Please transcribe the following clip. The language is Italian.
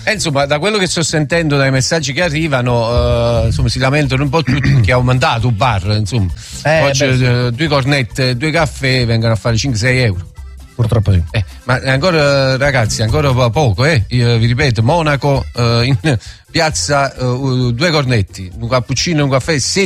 Insomma, da quello che sto sentendo dai messaggi che arrivano, insomma, si lamentano un po' tutti che è aumentato un bar, insomma. Oggi 2 cornette, 2 caffè vengono a fare 5-6 euro. Purtroppo sì. Ma ancora, ragazzi, ancora poco, Io vi ripeto, Monaco, in piazza 2 cornetti, un cappuccino e un caffè,